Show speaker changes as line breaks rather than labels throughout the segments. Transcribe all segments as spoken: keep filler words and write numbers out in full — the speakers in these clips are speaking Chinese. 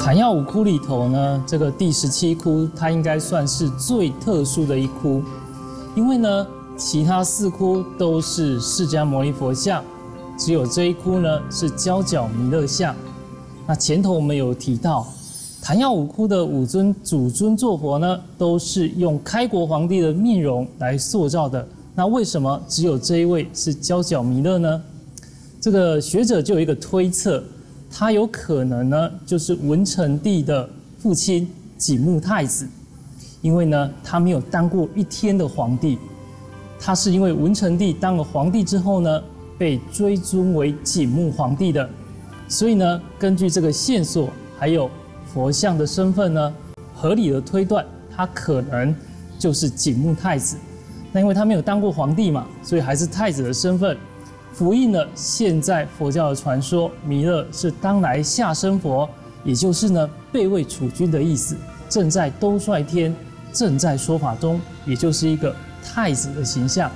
昙曜五窟里头呢，这个第十七窟它应该算是最特殊的一窟，因为呢，其他四窟都是释迦牟尼佛像，只有这一窟呢是交角弥勒像。那前头我们有提到，昙曜五窟的五尊主尊坐佛呢，都是用开国皇帝的面容来塑造的。那为什么只有这一位是交角弥勒呢？这个学者就有一个推测，他有可能呢就是文成帝的父亲景穆太子，因为呢他没有当过一天的皇帝，他是因为文成帝当了皇帝之后呢，被追尊为景穆皇帝的，所以呢根据这个线索还有佛像的身份呢，合理的推断，他可能就是景穆太子。那因为他没有当过皇帝嘛，所以还是太子的身份，符应了现在佛教的传说，弥勒是当来下生佛，也就是呢备位储君的意思，正在兜率天，正在说法中，也就是一个太子的形象。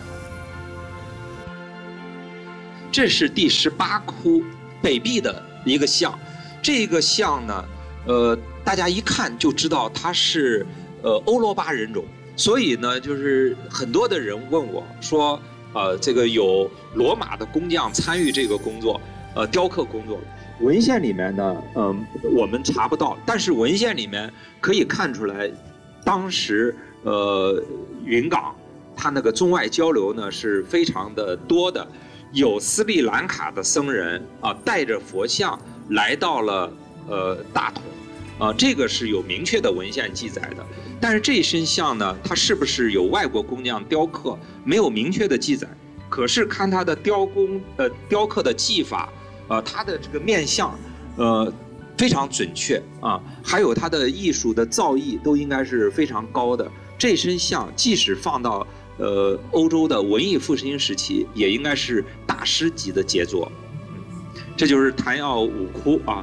这是第十八窟北壁的一个像，这个像呢。呃，大家一看就知道他是呃欧罗巴人种，所以呢，就是很多的人问我说，呃，这个有罗马的工匠参与这个工作，呃，雕刻工作，文献里面呢，嗯、呃，我们查不到，但是文献里面可以看出来，当时呃云冈它那个中外交流呢是非常的多的，有斯里兰卡的僧人啊、呃、带着佛像来到了呃大同。啊，这个是有明确的文献记载的，但是这一身像呢，它是不是有外国工匠雕刻，没有明确的记载。可是看它的雕工，呃，雕刻的技法，呃，它的这个面相，呃，非常准确啊，还有它的艺术的造诣都应该是非常高的。这身像即使放到呃欧洲的文艺复兴时期，也应该是大师级的杰作。嗯，这就是昙曜五窟啊。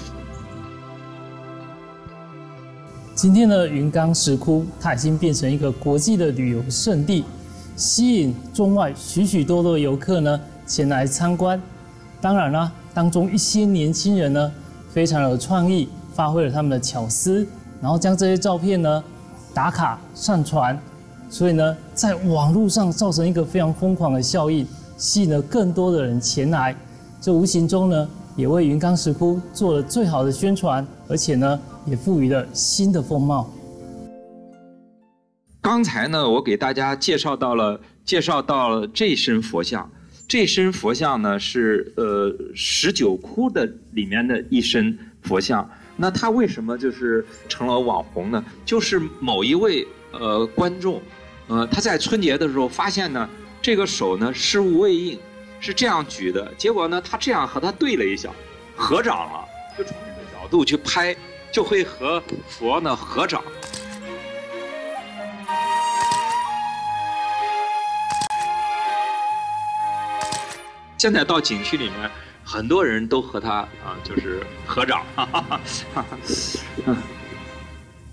今天的云冈石窟，它已经变成一个国际的旅游胜地，吸引中外许许多多的游客呢前来参观。当然啦，当中一些年轻人呢非常有创意，发挥了他们的巧思，然后将这些照片呢打卡上传，所以呢在网络上造成一个非常疯狂的效应，吸引了更多的人前来。这无形中呢也为云冈石窟做了最好的宣传，而且呢也赋予了新的风貌。
刚才呢，我给大家介绍到了，介绍到了这身佛像。这身佛像呢是呃十九窟的里面的一身佛像。那它为什么就是成了网红呢？就是某一位呃观众，呃他在春节的时候发现呢，这个手呢失物未应，是这样举的，结果呢他这样和他对了一下，合掌了，就从这个角度去拍。就会和佛呢合掌。现在到景区里面，很多人都和他啊，就是合掌。哈哈哈哈